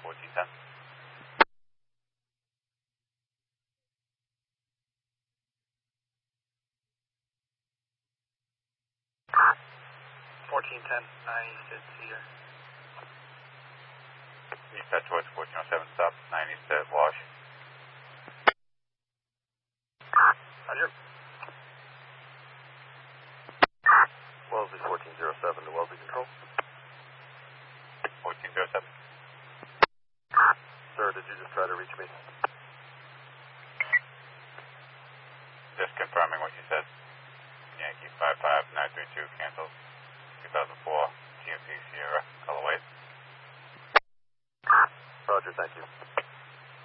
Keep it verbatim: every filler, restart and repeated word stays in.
fourteen ten. fourteen ten, ninety-six here. East head towards fourteen oh seven, stop, nine east at Wash. Roger. Wellesley fourteen oh seven to Wellesley Control. fourteen oh seven. Sir, did you just try to reach me? Just confirming what you said. Yankee five five nine three two, canceled. two thousand four, G M P Sierra, color white. Roger, thank you.